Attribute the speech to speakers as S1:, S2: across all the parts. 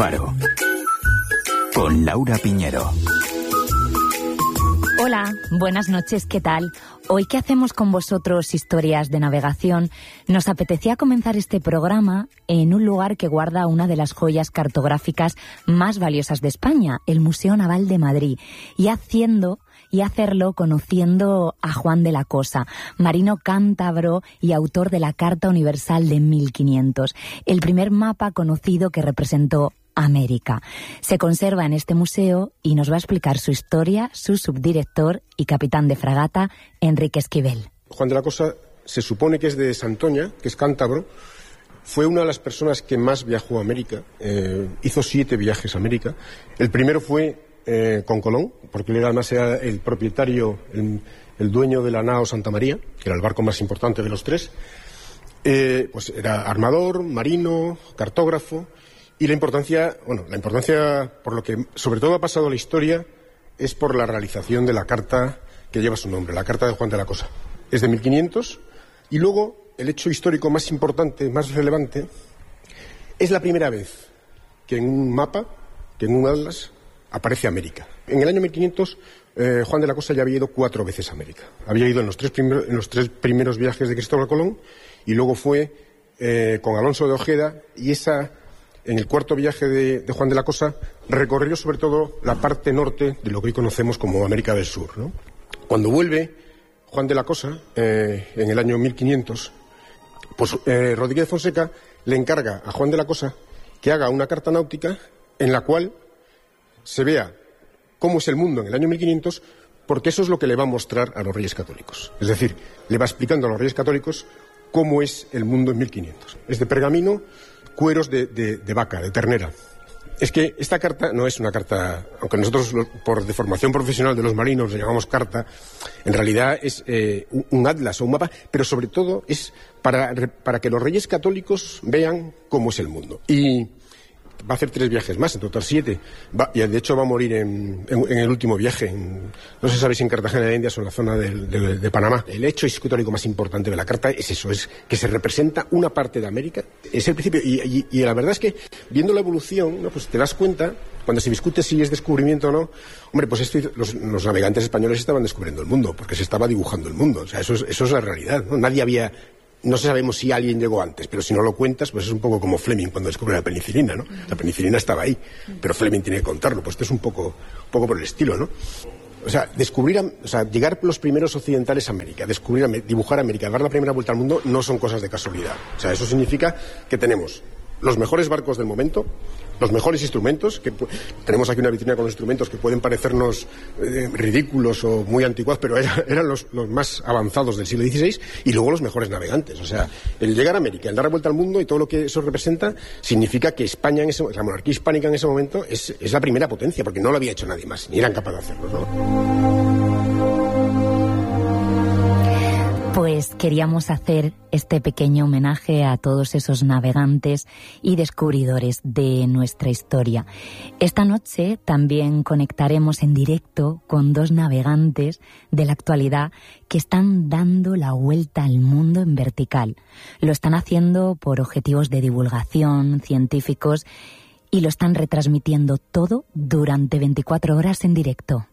S1: Faro, con Laura Piñero.
S2: Hola, buenas noches, ¿qué tal? Hoy que hacemos con vosotros historias de navegación, nos apetecía comenzar este programa en un lugar que guarda una de las joyas cartográficas más valiosas de España, el Museo Naval de Madrid, y hacerlo conociendo a Juan de la Cosa, marino cántabro y autor de la Carta Universal de 1500, el primer mapa conocido que representó América. Se conserva en este museo y nos va a explicar su historia su subdirector y capitán de fragata, Enrique Esquivel.
S3: Juan de la Cosa se supone que es de Santoña, que es cántabro. Fue una de las personas que más viajó a América. Hizo 7 viajes a América. El primero fue con Colón, porque él además era el propietario, el dueño de la nao Santa María, que era el barco más importante de los 3. Pues era armador, marino, cartógrafo. Y la importancia, por lo que sobre todo ha pasado a la historia, es por la realización de la carta que lleva su nombre, la Carta de Juan de la Cosa. Es de 1500, y luego el hecho histórico más importante, más relevante, es la primera vez que en un mapa, que en un atlas, aparece América. En el año 1500, Juan de la Cosa ya había ido 4 veces a América. Había ido en los tres primeros viajes de Cristóbal Colón, y luego fue con Alonso de Ojeda, y en el cuarto viaje de Juan de la Cosa recorrió sobre todo la parte norte de lo que hoy conocemos como América del Sur, ¿no? Cuando vuelve Juan de la Cosa, en el año 1500, pues Rodríguez de Fonseca le encarga a Juan de la Cosa que haga una carta náutica en la cual se vea cómo es el mundo en el año 1500, porque eso es lo que le va a mostrar a los Reyes Católicos. Es decir, le va explicando a los Reyes Católicos cómo es el mundo en 1500. Es de pergamino, cueros de vaca, de ternera. Es que esta carta no es una carta, aunque nosotros por deformación profesional de los marinos le llamamos carta, en realidad es un atlas o un mapa, pero sobre todo es para que los Reyes Católicos vean cómo es el mundo. Y va a hacer 3 viajes más, en total 7. Y de hecho va a morir en el último viaje. No se sabe si en Cartagena de Indias o en la zona de Panamá. El hecho histórico más importante de la carta es eso, es que se representa una parte de América. Es el principio. Y la verdad es que, viendo la evolución, ¿no? Pues te das cuenta, cuando se discute si es descubrimiento o no, hombre, pues los navegantes españoles estaban descubriendo el mundo, porque se estaba dibujando el mundo. O sea, eso es la realidad, ¿no? No sabemos si alguien llegó antes, pero si no lo cuentas, pues es un poco como Fleming cuando descubre la penicilina, ¿no? La penicilina estaba ahí, pero Fleming tiene que contarlo. Pues esto es un poco por el estilo, ¿no? O sea, llegar los primeros occidentales a América, dibujar América, dar la primera vuelta al mundo, no son cosas de casualidad. O sea, eso significa que tenemos los mejores barcos del momento, los mejores instrumentos, que tenemos aquí una vitrina con los instrumentos que pueden parecernos ridículos o muy anticuados, pero eran los más avanzados del siglo XVI, y luego los mejores navegantes. O sea, el llegar a América, el dar la vuelta al mundo y todo lo que eso representa, significa que España, la monarquía hispánica en ese momento, es la primera potencia, porque no lo había hecho nadie más, ni eran capaces de hacerlo, ¿no?
S2: Pues queríamos hacer este pequeño homenaje a todos esos navegantes y descubridores de nuestra historia. Esta noche también conectaremos en directo con 2 navegantes de la actualidad que están dando la vuelta al mundo en vertical. Lo están haciendo por objetivos de divulgación, científicos, y lo están retransmitiendo todo durante 24 horas en directo.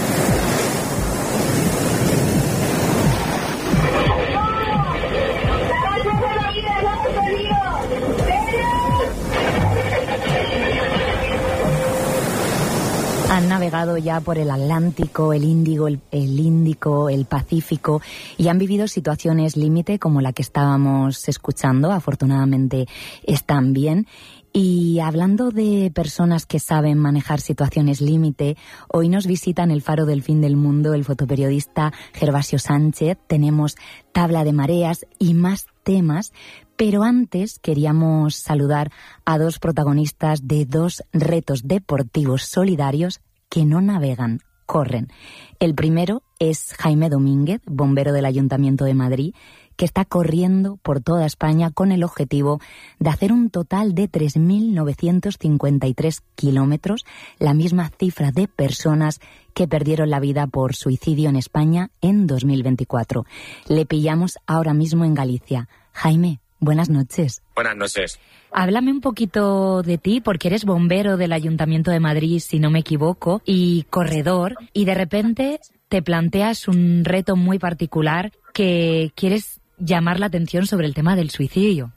S2: Han navegado ya por el Atlántico, el Índico, el Pacífico, y han vivido situaciones límite como la que estábamos escuchando. Afortunadamente están bien. Y hablando de personas que saben manejar situaciones límite, hoy nos visita en el Faro del Fin del Mundo el fotoperiodista Gervasio Sánchez. Tenemos tabla de mareas y más temas, pero antes queríamos saludar a 2 protagonistas de 2 retos deportivos solidarios que no navegan, corren. El primero es Jaime Domínguez, bombero del Ayuntamiento de Madrid, que está corriendo por toda España con el objetivo de hacer un total de 3.953 kilómetros, la misma cifra de personas que perdieron la vida por suicidio en España en 2024. Le pillamos ahora mismo en Galicia. Jaime, buenas noches.
S4: Buenas noches.
S2: Háblame un poquito de ti, porque eres bombero del Ayuntamiento de Madrid, si no me equivoco, y corredor, y de repente te planteas un reto muy particular que quieres llamar la atención sobre el tema del suicidio.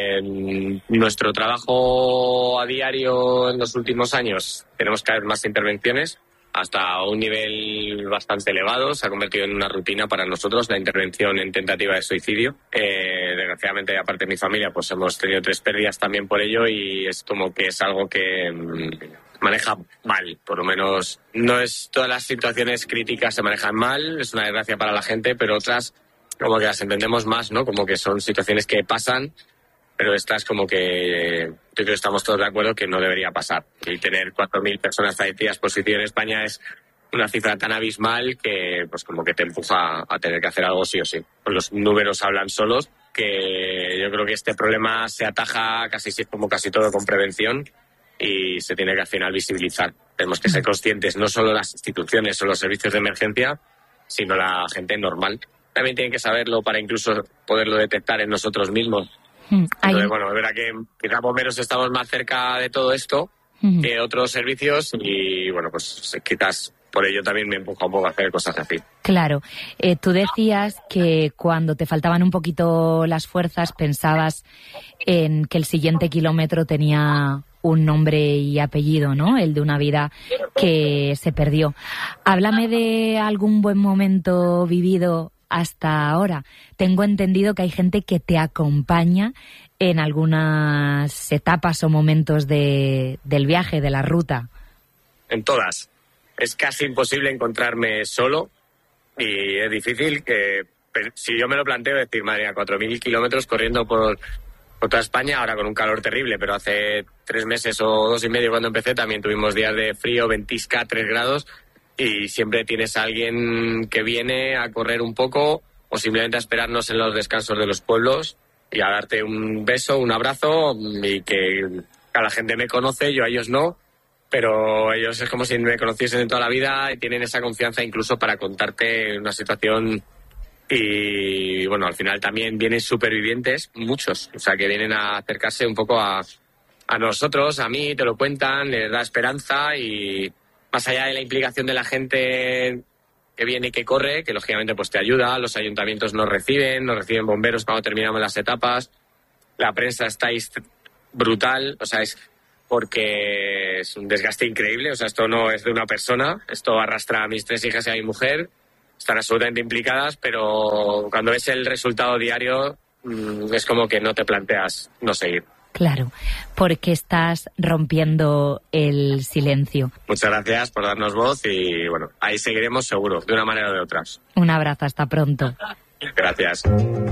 S4: Nuestro trabajo a diario en los últimos años, tenemos cada vez más intervenciones, hasta un nivel bastante elevado. Se ha convertido en una rutina para nosotros la intervención en tentativa de suicidio. Desgraciadamente, aparte de mi familia, pues hemos tenido 3 pérdidas también por ello, y es como que es algo que maneja mal. Por lo menos no es todas las situaciones críticas se manejan mal, es una desgracia para la gente, pero otras como que las entendemos más, ¿no? Como que son situaciones que pasan, pero estas como que yo creo que estamos todos de acuerdo que no debería pasar. Y tener 4.000 personas fallecidas por suicidio en España es una cifra tan abismal que pues como que te empuja a tener que hacer algo sí o sí. Pues los números hablan solos, que yo creo que este problema se ataja como casi todo con prevención, y se tiene que al final visibilizar. Tenemos que ser conscientes, no solo las instituciones o los servicios de emergencia, sino la gente normal. También tienen que saberlo para incluso poderlo detectar en nosotros mismos. Entonces, bueno, es verdad que quizás bomberos estamos más cerca de todo esto que otros servicios, y bueno, pues quizás por ello también me empuja un poco a hacer cosas así.
S2: Claro. Tú decías que cuando te faltaban un poquito las fuerzas pensabas en que el siguiente kilómetro tenía un nombre y apellido, ¿no? El de una vida que se perdió. Háblame de algún buen momento vivido hasta ahora. Tengo entendido que hay gente que te acompaña en algunas etapas o momentos del viaje, de la ruta.
S4: En todas. Es casi imposible encontrarme solo, y es difícil que, si yo me lo planteo, decir, madre mía, 4.000 kilómetros corriendo por toda España, ahora con un calor terrible, pero hace 3 meses o 2 y medio cuando empecé también tuvimos días de frío, ventisca, 3 grados, y siempre tienes a alguien que viene a correr un poco o simplemente a esperarnos en los descansos de los pueblos y a darte un beso, un abrazo, y que a la gente me conoce, yo a ellos no, pero ellos es como si me conociesen de toda la vida y tienen esa confianza incluso para contarte una situación. Y bueno, al final también vienen supervivientes, muchos, o sea, que vienen a acercarse un poco a nosotros, a mí, te lo cuentan, les da esperanza, y más allá de la implicación de la gente que viene y que corre, que lógicamente pues te ayuda, los ayuntamientos nos reciben bomberos cuando terminamos las etapas, la prensa está brutal, o sea, es porque es un desgaste increíble, o sea, esto no es de una persona, esto arrastra a mis 3 hijas y a mi mujer, están absolutamente implicadas, pero cuando ves el resultado diario es como que no te planteas no seguir.
S2: Claro, porque estás rompiendo el silencio.
S4: Muchas gracias por darnos voz, y bueno, ahí seguiremos seguro, de una manera o de otra.
S2: Un abrazo, hasta pronto.
S4: Gracias.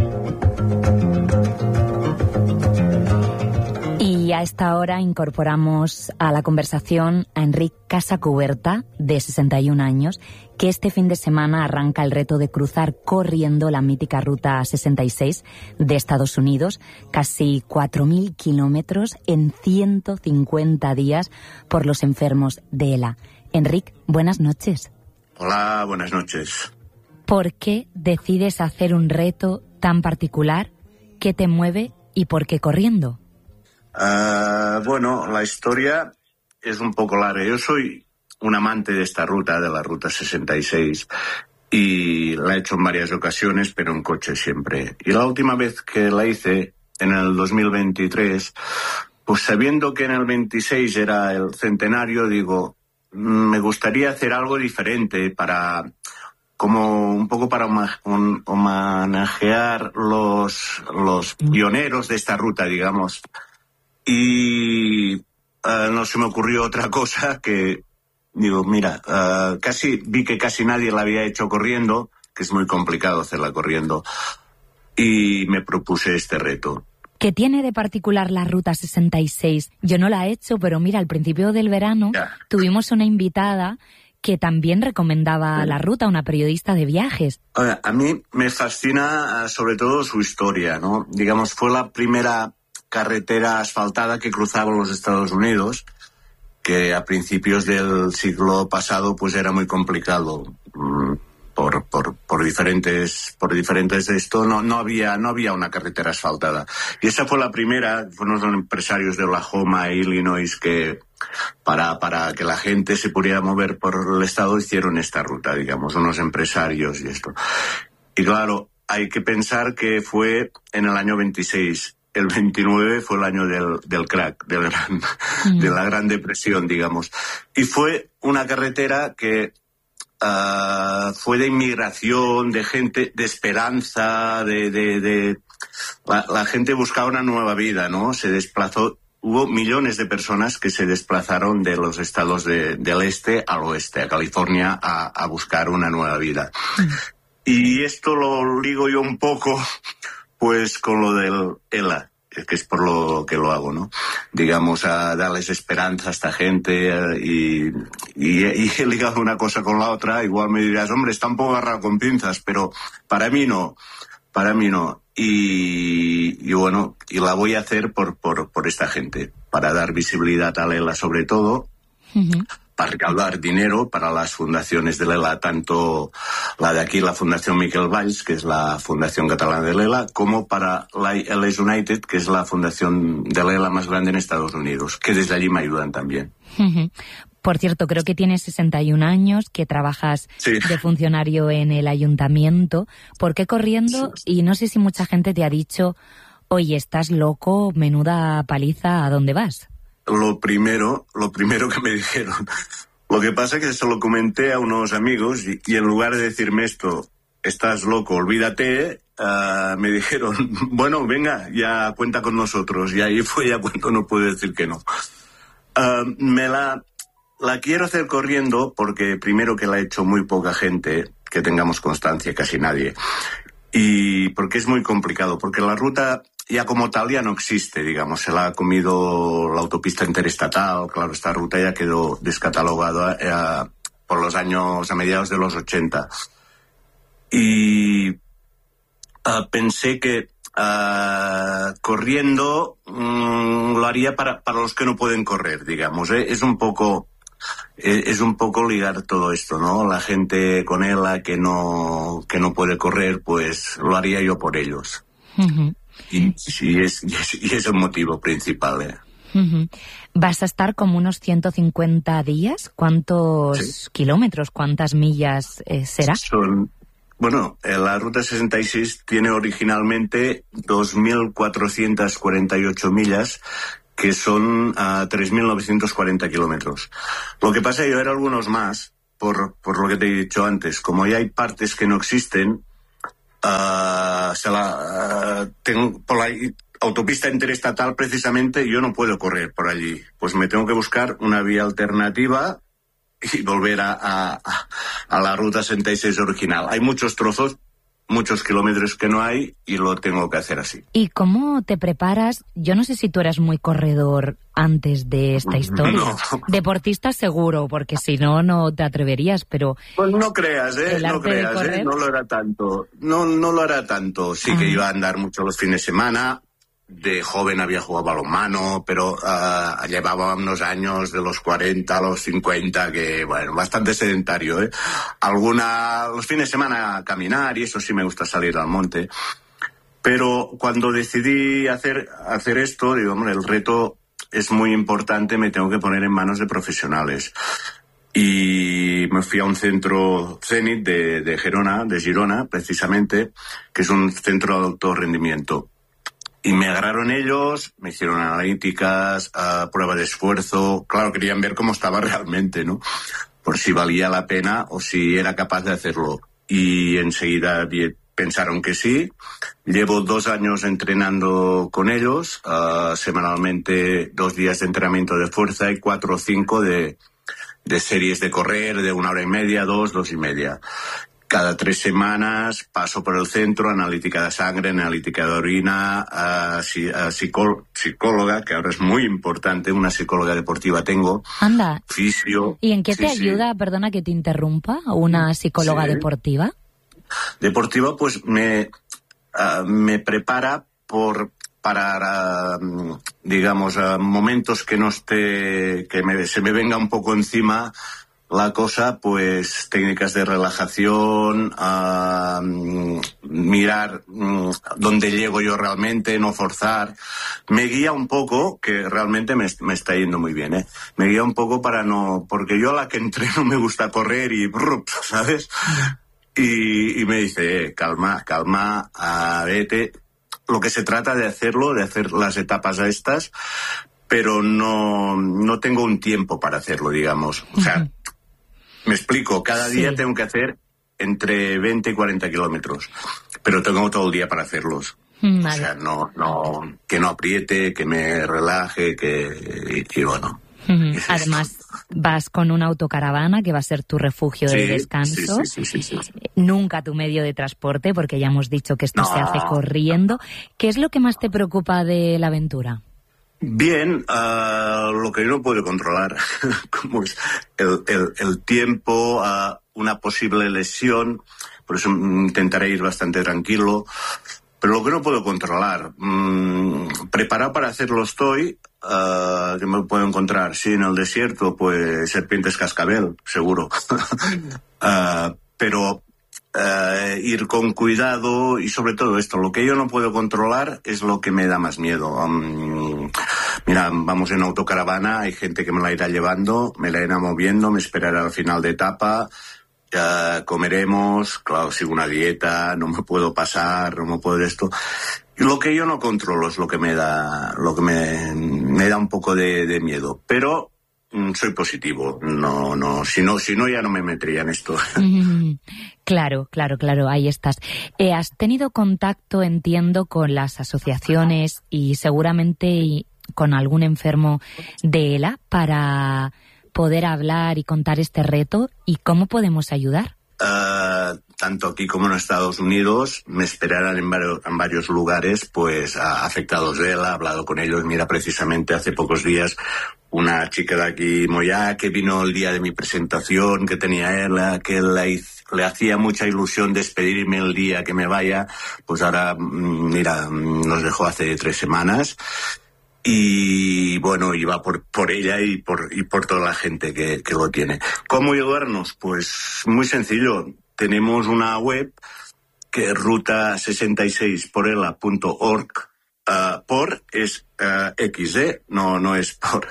S2: Y a esta hora incorporamos a la conversación a Enric Casacuberta, de 61 años, que este fin de semana arranca el reto de cruzar corriendo la mítica Ruta 66 de Estados Unidos, casi 4.000 kilómetros en 150 días por los enfermos de ELA. Enric, buenas noches.
S5: Hola, buenas noches.
S2: ¿Por qué decides hacer un reto tan particular? ¿Qué te mueve y por qué corriendo?
S5: Bueno, la historia es un poco larga. Yo soy un amante de esta ruta, de la Ruta 66, y la he hecho en varias ocasiones, pero en coche siempre. Y la última vez que la hice, en el 2023, pues sabiendo que en el 26 era el centenario, digo, me gustaría hacer algo diferente como un poco para homenajear los pioneros de esta ruta, digamos. Y no se me ocurrió otra cosa que, digo, mira, vi que casi nadie la había hecho corriendo, que es muy complicado hacerla corriendo, y me propuse este reto.
S2: ¿Qué tiene de particular la Ruta 66? Yo no la he hecho, pero mira, al principio del verano tuvimos una invitada que también recomendaba la ruta, una periodista de viajes.
S5: A mí me fascina sobre todo su historia, ¿no? Digamos, fue la primera carretera asfaltada que cruzaba los Estados Unidos, que a principios del siglo pasado pues era muy complicado por diferentes de esto, no había una carretera asfaltada. Y esa fue la primera, fueron los empresarios de Oklahoma e Illinois que para que la gente se pudiera mover por el estado hicieron esta ruta, digamos, unos empresarios y esto. Y claro, hay que pensar que fue en el año 26. El 29 fue el año del crack, de la Gran Depresión, digamos. Y fue una carretera que fue de inmigración, de gente, de esperanza, la gente buscaba una nueva vida, ¿no? Se desplazó, hubo millones de personas que se desplazaron de los estados del este al oeste, a California, a buscar una nueva vida. Y esto lo ligo yo un poco pues con lo del ELA, que es por lo que lo hago, ¿no? Digamos, a darles esperanza a esta gente y he ligado una cosa con la otra. Igual me dirás, hombre, está un poco agarrado con pinzas, pero para mí no. Y bueno, y la voy a hacer por esta gente, para dar visibilidad a ELA sobre todo, para recaudar dinero para las fundaciones de l'ELA, tanto la de aquí, la Fundación Miquel Valls, que es la Fundación Catalana de l'ELA, como para la LA United, que es la fundación de l'ELA más grande en Estados Unidos, que desde allí me ayudan también.
S2: Por cierto, creo que tienes 61 años, que trabajas de funcionario en el ayuntamiento. ¿Por qué corriendo? Sí. Y no sé si mucha gente te ha dicho, oye, estás loco, menuda paliza, ¿a dónde vas?
S5: Lo primero que me dijeron. Lo que pasa es que se lo comenté a unos amigos y en lugar de decirme esto, estás loco, olvídate, me dijeron, bueno, venga, ya cuenta con nosotros. Y ahí fue ya cuando no pude decir que no. La quiero hacer corriendo porque primero que la ha hecho muy poca gente, que tengamos constancia, casi nadie. Y porque es muy complicado, porque la ruta ya como tal ya no existe, digamos, se la ha comido la autopista interestatal. Claro, esta ruta ya quedó descatalogada por los años, a mediados de los 80. Y pensé que corriendo lo haría para los que no pueden correr, digamos, Es un poco ligar todo esto, ¿no? La gente con ELA que no puede correr, pues lo haría yo por ellos. Y es el motivo principal,
S2: ¿Vas a estar como unos 150 días? ¿Cuántos kilómetros, cuántas millas será?
S5: Bueno, la Ruta 66 tiene originalmente 2.448 millas, que son 3.940 kilómetros. Lo que pasa es que yo era algunos más, por lo que te he dicho antes. Como ya hay partes que no existen, tengo por la autopista interestatal precisamente, yo no puedo correr por allí. Pues me tengo que buscar una vía alternativa y volver a la Ruta 66 original. Hay muchos trozos, muchos kilómetros que no hay y lo tengo que hacer así.
S2: ¿Y cómo te preparas? Yo no sé si tú eras muy corredor antes de esta historia.
S5: No.
S2: Deportista seguro, porque si no, no te atreverías, pero...
S5: Pues no creas, no lo era tanto. No lo era tanto. Sí que iba a andar mucho los fines de semana. De joven había jugado balonmano, pero llevaba unos años de los 40 a los 50, que, bueno, bastante sedentario, los fines de semana a caminar, y eso sí me gusta salir al monte. Pero cuando decidí hacer esto, digo, hombre, el reto es muy importante, me tengo que poner en manos de profesionales. Y me fui a un centro Zenit de Girona, precisamente, que es un centro de alto rendimiento. Y me agarraron ellos, me hicieron analíticas, prueba de esfuerzo. Claro, querían ver cómo estaba realmente, ¿no? Por si valía la pena o si era capaz de hacerlo. Y enseguida pensaron que sí. Llevo 2 años entrenando con ellos, semanalmente 2 días de entrenamiento de fuerza y 4 o 5 de series de correr de 1 hora y media, 2 y media. Cada 3 semanas paso por el centro, analítica de sangre, analítica de orina, psicóloga, que ahora es muy importante, una psicóloga deportiva tengo.
S2: Anda.
S5: Fisio.
S2: ¿Y en qué te ayuda, perdona que te interrumpa, una psicóloga deportiva?
S5: Deportiva, pues me prepara para digamos, momentos que no esté, se me venga un poco encima, la cosa, pues técnicas de relajación, mirar dónde llego yo realmente, no forzar. Me guía un poco, que realmente me está yendo muy bien, ¿eh? Me guía un poco para no... Porque yo a la que entreno me gusta correr y... ¿sabes? Y me dice, calma, vete. Lo que se trata de hacerlo, de hacer las etapas a estas, pero no tengo un tiempo para hacerlo, digamos. O sea... Me explico, cada día tengo que hacer entre 20 y 40 kilómetros, pero tengo todo el día para hacerlos. Vale. O sea, que no apriete, que me relaje, y bueno.
S2: Además, vas con una autocaravana que va a ser tu refugio de descanso.
S5: Sí.
S2: Nunca tu medio de transporte, porque ya hemos dicho que esto se hace corriendo. ¿Qué es lo que más te preocupa de la aventura?
S5: Bien, lo que yo no puedo controlar, como es el tiempo, una posible lesión, por eso intentaré ir bastante tranquilo, pero lo que no puedo controlar, preparado para hacerlo estoy, que me puedo encontrar, sí, en el desierto, pues serpientes cascabel, seguro, pero... ir con cuidado y sobre todo esto, lo que yo no puedo controlar es lo que me da más miedo. Mira, vamos en autocaravana, hay gente que me la irá llevando, me la irá moviendo, me esperará al final de etapa, comeremos, claro, sigo una dieta, no me puedo pasar, no me puedo esto. Y lo que yo no controlo es lo que me da un poco de miedo, pero soy positivo, si no ya no me metería en esto.
S2: Claro, ahí estás. Has tenido contacto, entiendo, con las asociaciones y seguramente con algún enfermo de ELA para poder hablar y contar este reto. ¿Y cómo podemos ayudar?
S5: Tanto aquí como en Estados Unidos me esperarán en varios lugares, pues afectados de ELA, he hablado con ellos. Mira, precisamente hace pocos días una chica de aquí, Moyá, que vino el día de mi presentación, que tenía ELA, que le hacía mucha ilusión despedirme el día que me vaya, pues ahora, mira, nos dejó hace 3 semanas. Y bueno, iba por ella y por toda la gente que lo tiene. ¿Cómo ayudarnos? Pues muy sencillo. Tenemos una web que es ruta66porela.org. Por es XD, no es por.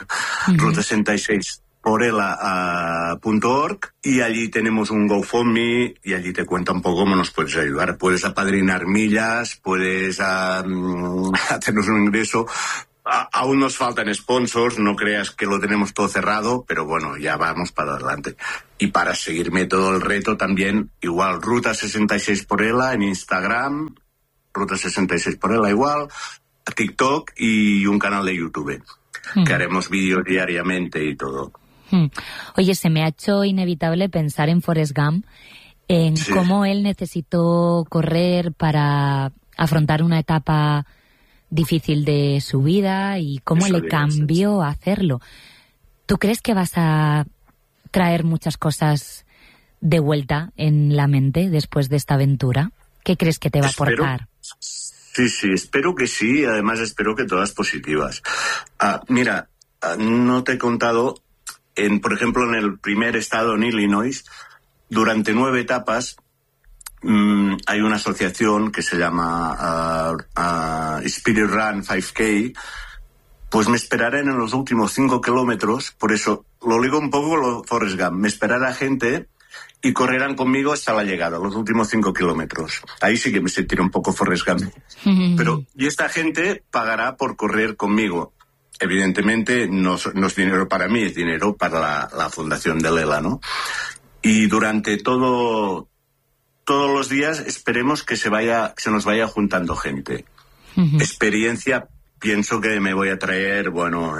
S5: ruta66porela.org, y allí tenemos un GoFundMe y allí te cuenta un poco cómo nos puedes ayudar. Puedes apadrinar millas, puedes hacernos un ingreso. Aún nos faltan sponsors, no creas que lo tenemos todo cerrado, pero bueno, ya vamos para adelante. Y para seguirme todo el reto también, igual, Ruta66porela en Instagram, Ruta66porela igual, TikTok y un canal de YouTube, que haremos vídeos diariamente y todo.
S2: Oye, se me ha hecho inevitable pensar en Forrest Gump, en cómo él necesitó correr para afrontar una etapa difícil de su vida y cómo le cambió hacerlo. ¿Tú crees que vas a traer muchas cosas de vuelta en la mente después de esta aventura? ¿Qué crees que te va a aportar?
S5: Sí, espero que sí. Además, espero que todas positivas. Mira, no te he contado, por ejemplo, en el primer estado, en Illinois, durante 9 etapas, hay una asociación que se llama Spirit Run 5K. Pues me esperarán en los últimos 5 kilómetros, por eso lo ligo un poco con lo Forrest Gump. Me esperará gente y correrán conmigo hasta la llegada, los últimos 5 kilómetros. Ahí sí que me sentiré un poco Forrest Gump. Y esta gente pagará por correr conmigo. Evidentemente no es dinero para mí, es dinero para la fundación de ELA, ¿no? Y durante todos los días esperemos que se nos vaya juntando gente. Experiencia, pienso que me voy a traer, bueno,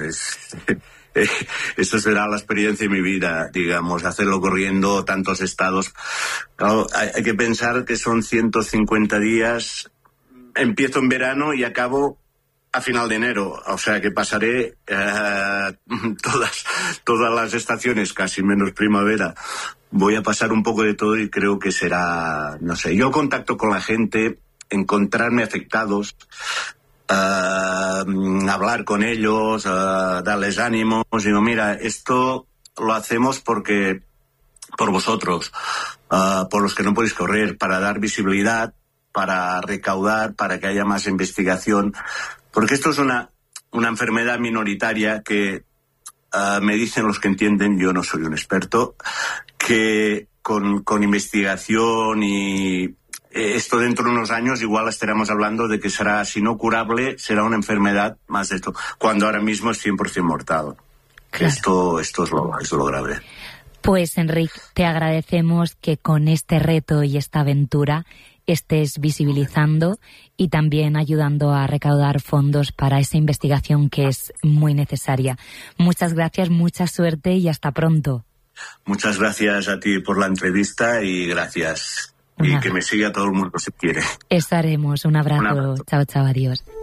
S5: esto será la experiencia de mi vida, digamos, hacerlo corriendo tantos estados. Claro, hay que pensar que son 150 días, empiezo en verano y acabo a final de enero, o sea que pasaré todas las estaciones, casi menos primavera. Voy a pasar un poco de todo y creo que será, no sé, yo contacto con la gente, encontrarme afectados, hablar con ellos, darles ánimos. Digo, mira, esto lo hacemos porque por vosotros, por los que no podéis correr, para dar visibilidad, para recaudar, para que haya más investigación, porque esto es una enfermedad minoritaria que me dicen los que entienden, yo no soy un experto, que con investigación y esto dentro de unos años igual estaremos hablando de que será, si no curable, será una enfermedad más de esto, cuando ahora mismo es 100% mortal. Claro. Esto es lo grave.
S2: Pues Enric, te agradecemos que con este reto y esta aventura estés visibilizando y también ayudando a recaudar fondos para esa investigación que es muy necesaria. Muchas gracias, mucha suerte y hasta pronto.
S5: Muchas gracias a ti por la entrevista y gracias. Y que me siga todo el mundo si quiere.
S2: Eso haremos. Un abrazo. Chao, chao, adiós.